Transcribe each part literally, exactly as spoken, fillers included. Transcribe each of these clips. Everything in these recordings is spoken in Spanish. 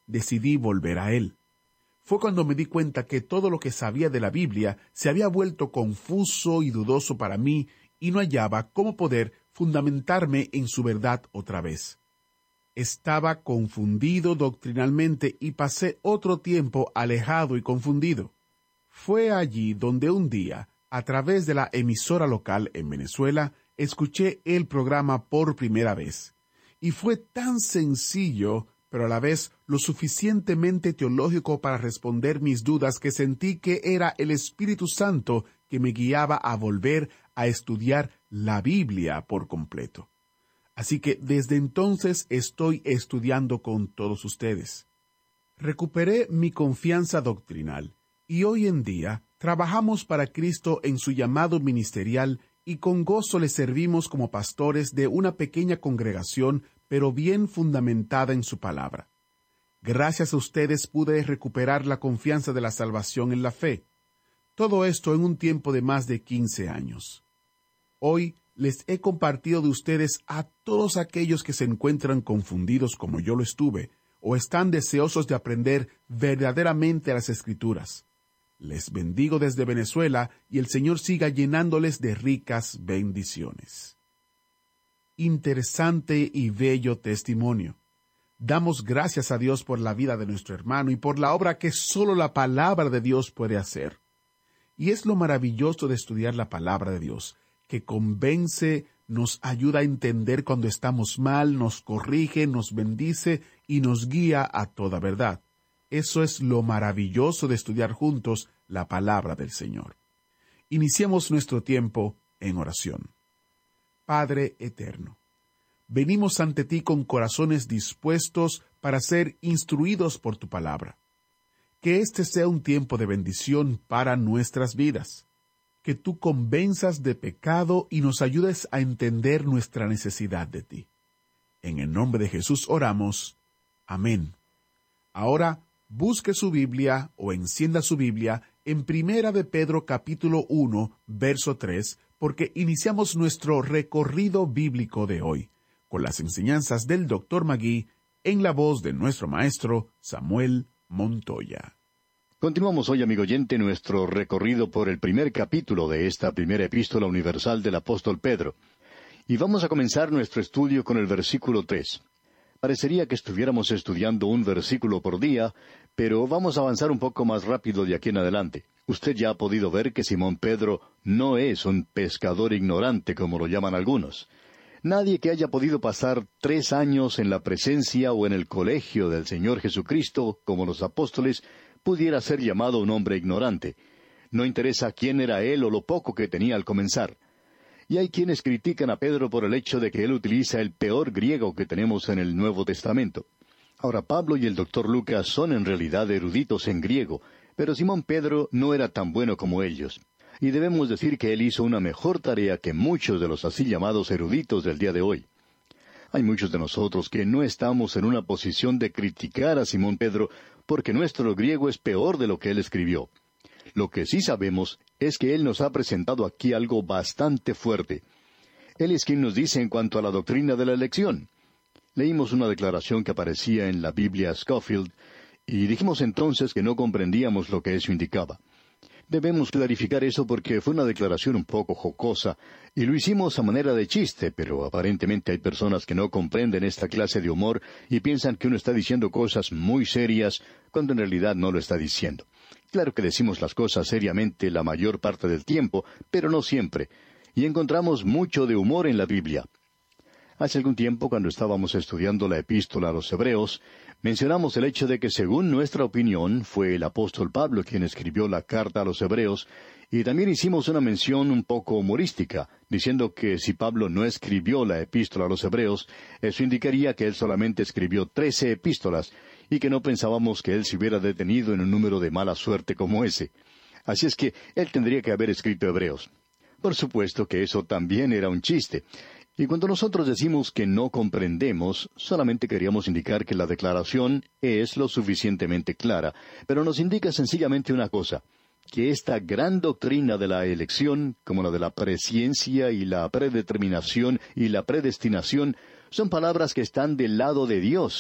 decidí volver a él. Fue cuando me di cuenta que todo lo que sabía de la Biblia se había vuelto confuso y dudoso para mí y no hallaba cómo poder fundamentarme en su verdad otra vez. Estaba confundido doctrinalmente y pasé otro tiempo alejado y confundido. Fue allí donde un día, a través de la emisora local en Venezuela, escuché el programa por primera vez. Y fue tan sencillo, pero a la vez lo suficientemente teológico para responder mis dudas que sentí que era el Espíritu Santo que me guiaba a volver a estudiar la Biblia por completo. Así que desde entonces estoy estudiando con todos ustedes. Recuperé mi confianza doctrinal y hoy en día trabajamos para Cristo en su llamado ministerial y con gozo le servimos como pastores de una pequeña congregación, pero bien fundamentada en su palabra. Gracias a ustedes pude recuperar la confianza de la salvación en la fe. Todo esto en un tiempo de más de quince años. Hoy les he compartido de ustedes a todos aquellos que se encuentran confundidos como yo lo estuve, o están deseosos de aprender verdaderamente las Escrituras. Les bendigo desde Venezuela y el Señor siga llenándoles de ricas bendiciones. Interesante y bello testimonio. Damos gracias a Dios por la vida de nuestro hermano y por la obra que solo la palabra de Dios puede hacer. Y es lo maravilloso de estudiar la palabra de Dios, que convence, nos ayuda a entender cuando estamos mal, nos corrige, nos bendice y nos guía a toda verdad. Eso es lo maravilloso de estudiar juntos la palabra del Señor. Iniciemos nuestro tiempo en oración. Padre eterno, venimos ante ti con corazones dispuestos para ser instruidos por tu palabra. Que este sea un tiempo de bendición para nuestras vidas. Que tú convenzas de pecado y nos ayudes a entender nuestra necesidad de ti. En el nombre de Jesús oramos. Amén. Ahora, busque su Biblia o encienda su Biblia en Primera de Pedro capítulo uno, verso tres, porque iniciamos nuestro recorrido bíblico de hoy, con las enseñanzas del doctor Magui, en la voz de nuestro maestro Samuel Montoya. Continuamos hoy, amigo oyente, nuestro recorrido por el primer capítulo de esta primera epístola universal del apóstol Pedro. Y vamos a comenzar nuestro estudio con el versículo tres. Parecería que estuviéramos estudiando un versículo por día, pero vamos a avanzar un poco más rápido de aquí en adelante. Usted ya ha podido ver que Simón Pedro no es un pescador ignorante, como lo llaman algunos. Nadie que haya podido pasar tres años en la presencia o en el colegio del Señor Jesucristo, como los apóstoles, pudiera ser llamado un hombre ignorante. No interesa quién era él o lo poco que tenía al comenzar. Y hay quienes critican a Pedro por el hecho de que él utiliza el peor griego que tenemos en el Nuevo Testamento. Ahora, Pablo y el doctor Lucas son en realidad eruditos en griego, pero Simón Pedro no era tan bueno como ellos. Y debemos decir que él hizo una mejor tarea que muchos de los así llamados eruditos del día de hoy. Hay muchos de nosotros que no estamos en una posición de criticar a Simón Pedro porque nuestro griego es peor de lo que él escribió. Lo que sí sabemos es que él nos ha presentado aquí algo bastante fuerte. Él es quien nos dice en cuanto a la doctrina de la elección. Leímos una declaración que aparecía en la Biblia Scofield, y dijimos entonces que no comprendíamos lo que eso indicaba. Debemos clarificar eso porque fue una declaración un poco jocosa, y lo hicimos a manera de chiste, pero aparentemente hay personas que no comprenden esta clase de humor y piensan que uno está diciendo cosas muy serias, cuando en realidad no lo está diciendo. Claro que decimos las cosas seriamente la mayor parte del tiempo, pero no siempre, y encontramos mucho de humor en la Biblia. Hace algún tiempo, cuando estábamos estudiando la epístola a los Hebreos, mencionamos el hecho de que según nuestra opinión fue el apóstol Pablo quien escribió la carta a los Hebreos, y también hicimos una mención un poco humorística, diciendo que si Pablo no escribió la epístola a los Hebreos, eso indicaría que él solamente escribió trece epístolas, y que no pensábamos que él se hubiera detenido en un número de mala suerte como ese. Así es que él tendría que haber escrito Hebreos. Por supuesto que eso también era un chiste. Y cuando nosotros decimos que no comprendemos, solamente queríamos indicar que la declaración es lo suficientemente clara, pero nos indica sencillamente una cosa, que esta gran doctrina de la elección, como la de la presciencia y la predeterminación y la predestinación, son palabras que están del lado de Dios,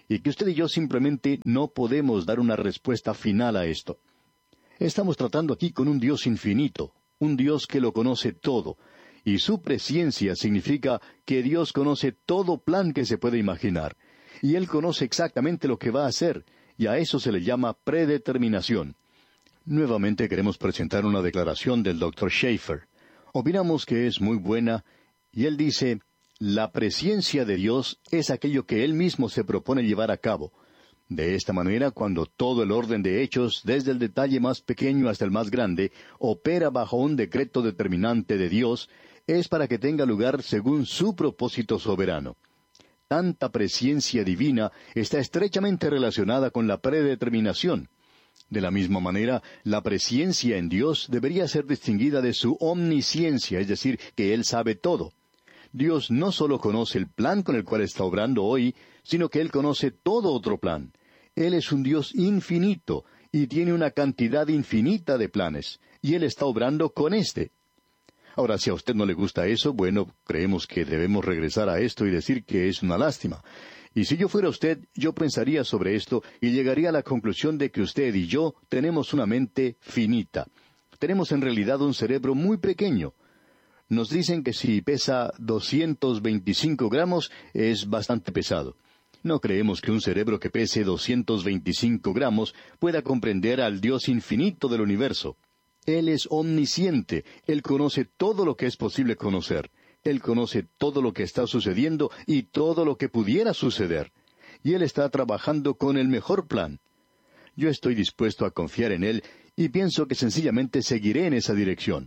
y que usted y yo simplemente no podemos dar una respuesta final a esto. Estamos tratando aquí con un Dios infinito, un Dios que lo conoce todo, y su presciencia significa que Dios conoce todo plan que se puede imaginar, y Él conoce exactamente lo que va a hacer, y a eso se le llama predeterminación. Nuevamente queremos presentar una declaración del doctor Schaeffer. Opinamos que es muy buena, y él dice, la presciencia de Dios es aquello que Él mismo se propone llevar a cabo. De esta manera, cuando todo el orden de hechos, desde el detalle más pequeño hasta el más grande, opera bajo un decreto determinante de Dios, es para que tenga lugar según su propósito soberano. Tanta presciencia divina está estrechamente relacionada con la predeterminación. De la misma manera, la presciencia en Dios debería ser distinguida de su omnisciencia, es decir, que Él sabe todo. Dios no solo conoce el plan con el cual está obrando hoy, sino que Él conoce todo otro plan. Él es un Dios infinito y tiene una cantidad infinita de planes, y Él está obrando con éste. Ahora, si a usted no le gusta eso, bueno, creemos que debemos regresar a esto y decir que es una lástima. Y si yo fuera usted, yo pensaría sobre esto y llegaría a la conclusión de que usted y yo tenemos una mente finita. Tenemos en realidad un cerebro muy pequeño. Nos dicen que si pesa doscientos veinticinco gramos es bastante pesado. No creemos que un cerebro que pese doscientos veinticinco gramos pueda comprender al Dios infinito del universo. Él es omnisciente, Él conoce todo lo que es posible conocer. Él conoce todo lo que está sucediendo y todo lo que pudiera suceder. Y Él está trabajando con el mejor plan. Yo estoy dispuesto a confiar en Él y pienso que sencillamente seguiré en esa dirección.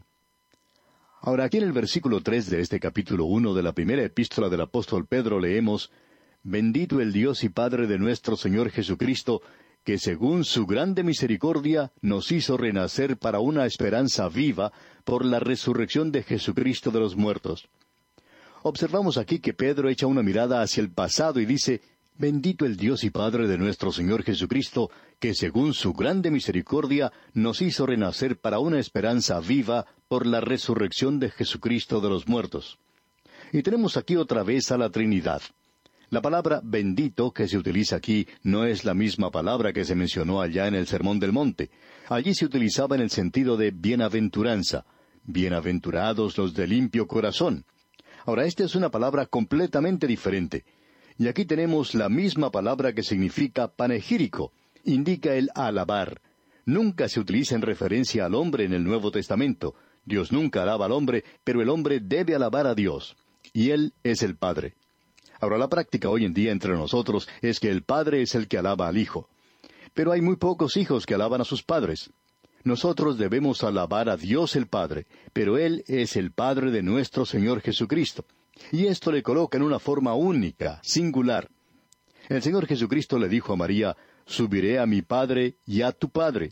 Ahora, aquí en el versículo tres de este capítulo uno de la primera epístola del apóstol Pedro leemos, «Bendito el Dios y Padre de nuestro Señor Jesucristo, que según su grande misericordia nos hizo renacer para una esperanza viva por la resurrección de Jesucristo de los muertos». Observamos aquí que Pedro echa una mirada hacia el pasado y dice, «Bendito el Dios y Padre de nuestro Señor Jesucristo, que según su grande misericordia nos hizo renacer para una esperanza viva por la resurrección de Jesucristo de los muertos». Y tenemos aquí otra vez a la Trinidad. La palabra bendito que se utiliza aquí no es la misma palabra que se mencionó allá en el Sermón del Monte. Allí se utilizaba en el sentido de bienaventuranza. Bienaventurados los de limpio corazón. Ahora, esta es una palabra completamente diferente. Y aquí tenemos la misma palabra que significa panegírico. Indica el alabar. Nunca se utiliza en referencia al hombre en el Nuevo Testamento. Dios nunca alaba al hombre, pero el hombre debe alabar a Dios. Y Él es el Padre. Ahora, la práctica hoy en día entre nosotros es que el Padre es el que alaba al Hijo. Pero hay muy pocos hijos que alaban a sus padres. Nosotros debemos alabar a Dios el Padre, pero Él es el Padre de nuestro Señor Jesucristo. Y esto le coloca en una forma única, singular. El Señor Jesucristo le dijo a María, «Subiré a mi Padre y a tu Padre».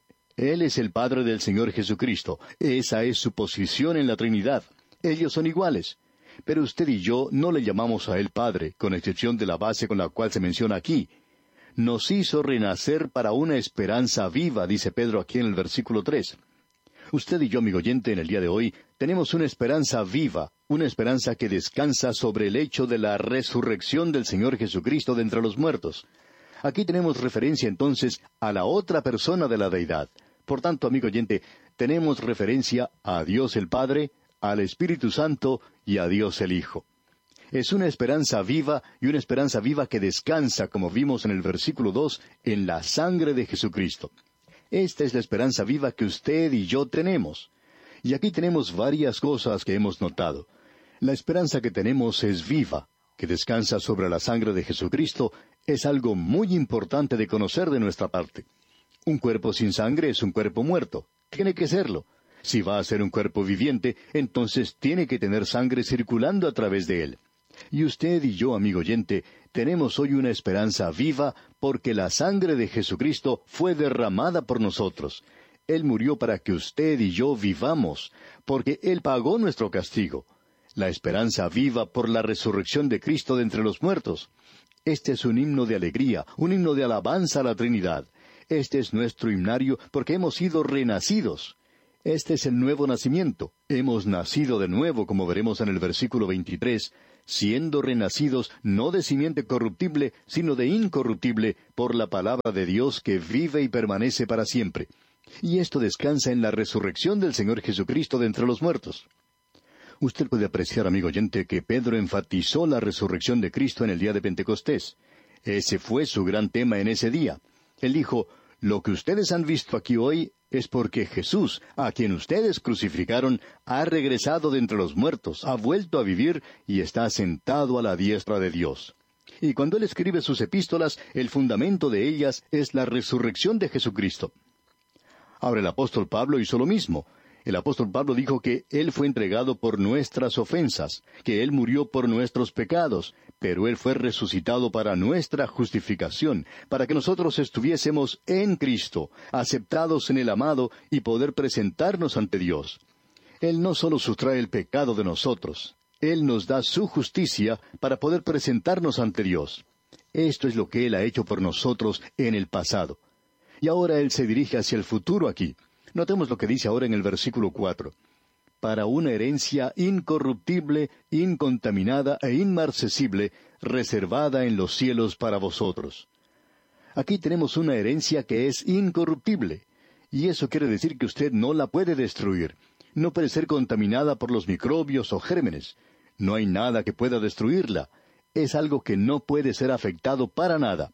Él es el Padre del Señor Jesucristo. Esa es su posición en la Trinidad. Ellos son iguales. Pero usted y yo no le llamamos a Él Padre, con excepción de la base con la cual se menciona aquí. Nos hizo renacer para una esperanza viva, dice Pedro aquí en el versículo tres. Usted y yo, amigo oyente, en el día de hoy, tenemos una esperanza viva, una esperanza que descansa sobre el hecho de la resurrección del Señor Jesucristo de entre los muertos. Aquí tenemos referencia entonces a la otra persona de la deidad. Por tanto, amigo oyente, tenemos referencia a Dios el Padre, al Espíritu Santo y a Dios el Hijo. Es una esperanza viva y una esperanza viva que descansa, como vimos en el versículo dos, en la sangre de Jesucristo. Esta es la esperanza viva que usted y yo tenemos. Y aquí tenemos varias cosas que hemos notado. La esperanza que tenemos es viva, que descansa sobre la sangre de Jesucristo, es algo muy importante de conocer de nuestra parte. Un cuerpo sin sangre es un cuerpo muerto. Tiene que serlo. Si va a ser un cuerpo viviente, entonces tiene que tener sangre circulando a través de él. Y usted y yo, amigo oyente, tenemos hoy una esperanza viva porque la sangre de Jesucristo fue derramada por nosotros. Él murió para que usted y yo vivamos, porque Él pagó nuestro castigo. La esperanza viva por la resurrección de Cristo de entre los muertos. Este es un himno de alegría, un himno de alabanza a la Trinidad. Este es nuestro himnario porque hemos sido renacidos. Este es el nuevo nacimiento. Hemos nacido de nuevo, como veremos en el versículo veintitrés, siendo renacidos no de simiente corruptible, sino de incorruptible, por la palabra de Dios que vive y permanece para siempre. Y esto descansa en la resurrección del Señor Jesucristo de entre los muertos. Usted puede apreciar, amigo oyente, que Pedro enfatizó la resurrección de Cristo en el día de Pentecostés. Ese fue su gran tema en ese día. Él dijo, lo que ustedes han visto aquí hoy es porque Jesús, a quien ustedes crucificaron, ha regresado de entre los muertos, ha vuelto a vivir y está sentado a la diestra de Dios. Y cuando él escribe sus epístolas, el fundamento de ellas es la resurrección de Jesucristo. Ahora el apóstol Pablo hizo lo mismo. El apóstol Pablo dijo que Él fue entregado por nuestras ofensas, que Él murió por nuestros pecados, pero Él fue resucitado para nuestra justificación, para que nosotros estuviésemos en Cristo, aceptados en el amado y poder presentarnos ante Dios. Él no solo sustrae el pecado de nosotros, Él nos da su justicia para poder presentarnos ante Dios. Esto es lo que Él ha hecho por nosotros en el pasado. Y ahora Él se dirige hacia el futuro aquí. Notemos lo que dice ahora en el versículo cuatro. Para una herencia incorruptible, incontaminada e inmarcesible, reservada en los cielos para vosotros. Aquí tenemos una herencia que es incorruptible, y eso quiere decir que usted no la puede destruir. No puede ser contaminada por los microbios o gérmenes. No hay nada que pueda destruirla. Es algo que no puede ser afectado para nada.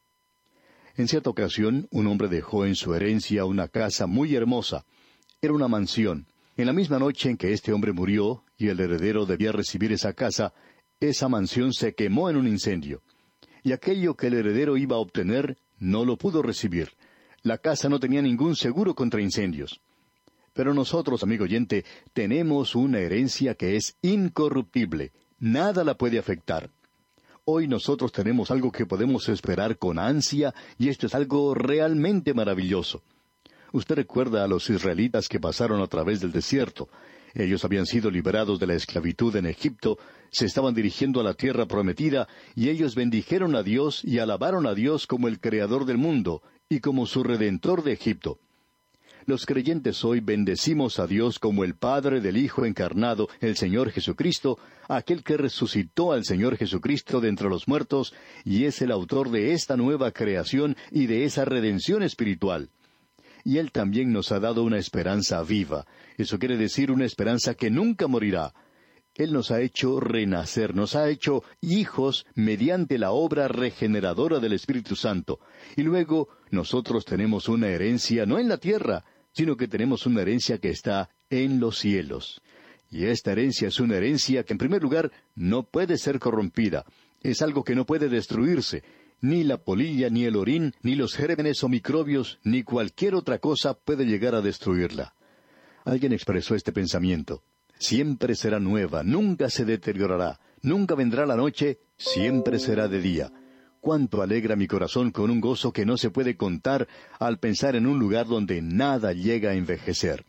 En cierta ocasión, un hombre dejó en su herencia una casa muy hermosa. Era una mansión. En la misma noche en que este hombre murió, y el heredero debía recibir esa casa, esa mansión se quemó en un incendio. Y aquello que el heredero iba a obtener, no lo pudo recibir. La casa no tenía ningún seguro contra incendios. Pero nosotros, amigo oyente, tenemos una herencia que es incorruptible. Nada la puede afectar. Hoy nosotros tenemos algo que podemos esperar con ansia, y esto es algo realmente maravilloso. Usted recuerda a los israelitas que pasaron a través del desierto. Ellos habían sido liberados de la esclavitud en Egipto, se estaban dirigiendo a la tierra prometida, y ellos bendijeron a Dios y alabaron a Dios como el Creador del mundo, y como su Redentor de Egipto. Los creyentes hoy bendecimos a Dios como el Padre del Hijo encarnado, el Señor Jesucristo, aquel que resucitó al Señor Jesucristo de entre los muertos, y es el autor de esta nueva creación y de esa redención espiritual. Y Él también nos ha dado una esperanza viva. Eso quiere decir una esperanza que nunca morirá. Él nos ha hecho renacer, nos ha hecho hijos mediante la obra regeneradora del Espíritu Santo. Y luego nosotros tenemos una herencia no en la tierra, sino que tenemos una herencia que está en los cielos. Y esta herencia es una herencia que en primer lugar no puede ser corrompida. Es algo que no puede destruirse. Ni la polilla, ni el orín, ni los gérmenes o microbios, ni cualquier otra cosa puede llegar a destruirla. Alguien expresó este pensamiento. Siempre será nueva, nunca se deteriorará, nunca vendrá la noche, siempre será de día. Cuánto alegra mi corazón con un gozo que no se puede contar al pensar en un lugar donde nada llega a envejecer.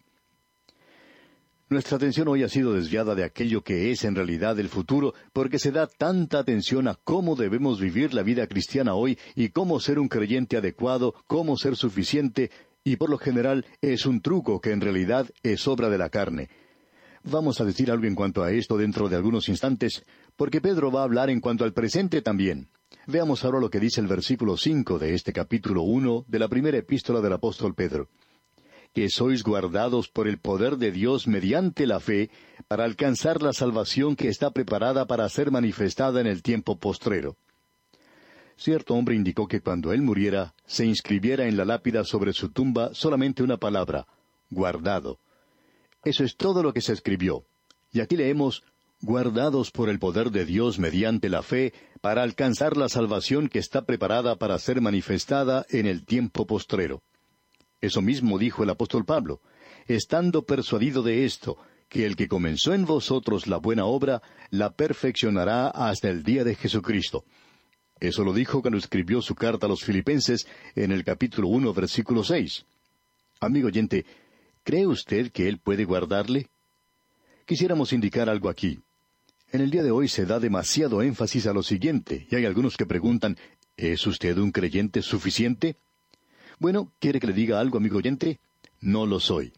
Nuestra atención hoy ha sido desviada de aquello que es en realidad el futuro, porque se da tanta atención a cómo debemos vivir la vida cristiana hoy y cómo ser un creyente adecuado, cómo ser suficiente, y por lo general es un truco que en realidad es obra de la carne. Vamos a decir algo en cuanto a esto dentro de algunos instantes, porque Pedro va a hablar en cuanto al presente también. Veamos ahora lo que dice el versículo cinco de este capítulo uno de la primera epístola del apóstol Pedro. Que sois guardados por el poder de Dios mediante la fe, para alcanzar la salvación que está preparada para ser manifestada en el tiempo postrero. Cierto hombre indicó que cuando él muriera, se inscribiera en la lápida sobre su tumba solamente una palabra, guardado. Eso es todo lo que se escribió. Y aquí leemos, guardados por el poder de Dios mediante la fe, para alcanzar la salvación que está preparada para ser manifestada en el tiempo postrero. Eso mismo dijo el apóstol Pablo, estando persuadido de esto, que el que comenzó en vosotros la buena obra, la perfeccionará hasta el día de Jesucristo. Eso lo dijo cuando escribió su carta a los Filipenses en el capítulo uno, versículo seis. Amigo oyente, ¿cree usted que Él puede guardarle? Quisiéramos indicar algo aquí. En el día de hoy se da demasiado énfasis a lo siguiente, y hay algunos que preguntan, ¿es usted un creyente suficiente? Bueno, ¿quiere que le diga algo, amigo oyente? No lo soy.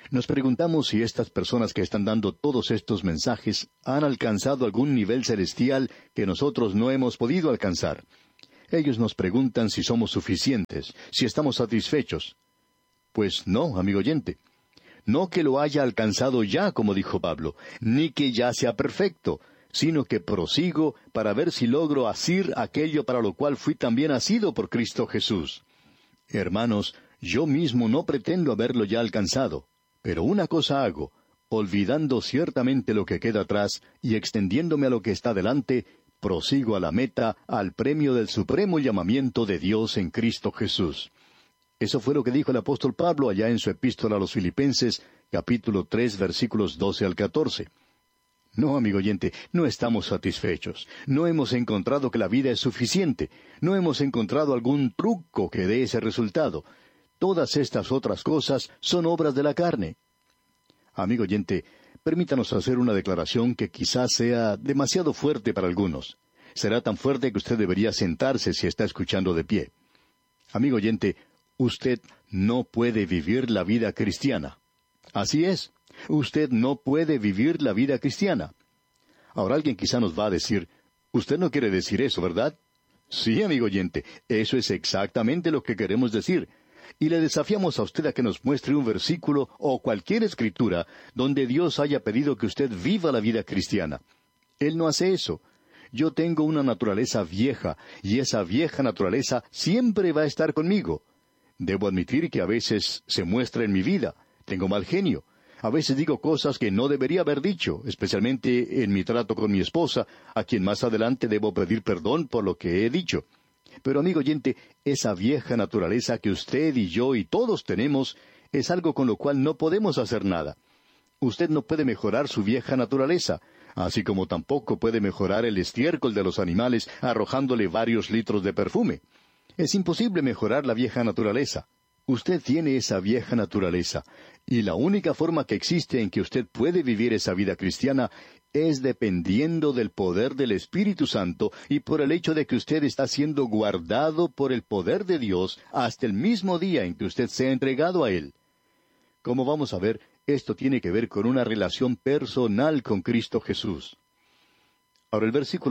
Nos preguntamos si estas personas que están dando todos estos mensajes han alcanzado algún nivel celestial que nosotros no hemos podido alcanzar. Ellos nos preguntan si somos suficientes, si estamos satisfechos. Pues no, amigo oyente. No que lo haya alcanzado ya, como dijo Pablo, ni que ya sea perfecto, sino que prosigo para ver si logro asir aquello para lo cual fui también asido por Cristo Jesús. Hermanos, yo mismo no pretendo haberlo ya alcanzado, pero una cosa hago, olvidando ciertamente lo que queda atrás y extendiéndome a lo que está delante, prosigo a la meta, al premio del supremo llamamiento de Dios en Cristo Jesús. Eso fue lo que dijo el apóstol Pablo allá en su epístola a los Filipenses, capítulo tres, versículos doce al catorce. No, amigo oyente, no estamos satisfechos. No hemos encontrado que la vida es suficiente. No hemos encontrado algún truco que dé ese resultado. Todas estas otras cosas son obras de la carne. Amigo oyente, permítanos hacer una declaración que quizás sea demasiado fuerte para algunos. Será tan fuerte que usted debería sentarse si está escuchando de pie. Amigo oyente, usted no puede vivir la vida cristiana. Así es. Usted no puede vivir la vida cristiana. Ahora alguien quizá nos va a decir, usted no quiere decir eso, ¿verdad? Sí, amigo oyente, eso es exactamente lo que queremos decir. Y le desafiamos a usted a que nos muestre un versículo o cualquier escritura donde Dios haya pedido que usted viva la vida cristiana. Él no hace eso. Yo tengo una naturaleza vieja, y esa vieja naturaleza siempre va a estar conmigo. Debo admitir que a veces se muestra en mi vida. Tengo mal genio. A veces digo cosas que no debería haber dicho, especialmente en mi trato con mi esposa, a quien más adelante debo pedir perdón por lo que he dicho. Pero, amigo oyente, esa vieja naturaleza que usted y yo y todos tenemos es algo con lo cual no podemos hacer nada. Usted no puede mejorar su vieja naturaleza, así como tampoco puede mejorar el estiércol de los animales arrojándole varios litros de perfume. Es imposible mejorar la vieja naturaleza. Usted tiene esa vieja naturaleza, y la única forma que existe en que usted puede vivir esa vida cristiana es dependiendo del poder del Espíritu Santo y por el hecho de que usted está siendo guardado por el poder de Dios hasta el mismo día en que usted sea entregado a Él. Como vamos a ver, esto tiene que ver con una relación personal con Cristo Jesús. Ahora el versículo